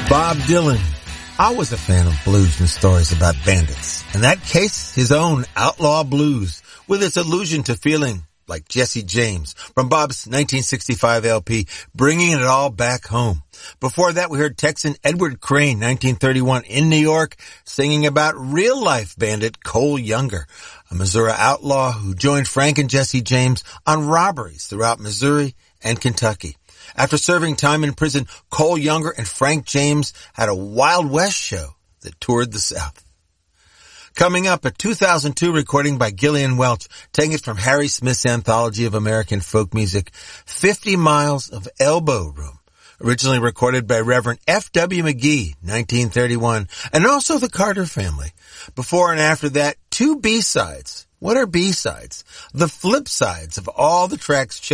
Bob Dylan. I was a fan of blues and stories about bandits. In that case, his own outlaw blues, with its allusion to feeling like Jesse James from Bob's 1965 LP, Bringing It All Back Home. Before that, we heard Texan Edward Crane, 1931, in New York, singing about real-life bandit Cole Younger, a Missouri outlaw who joined Frank and Jesse James on robberies throughout Missouri and Kentucky. After serving time in prison, Cole Younger and Frank James had a Wild West show that toured the South. Coming up, a 2002 recording by Gillian Welch, taking it from Harry Smith's Anthology of American Folk Music, 50 Miles of Elbow Room, originally recorded by Reverend F.W. McGee, 1931, and also the Carter Family. Before and after that, two B-sides. What are B-sides? The flip sides of all the tracks